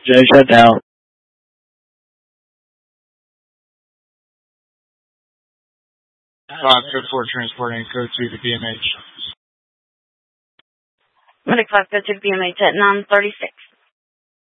J shut down. Code 4 transporting code 2 to BMH. Medic 5 code 2 to BMH at 936.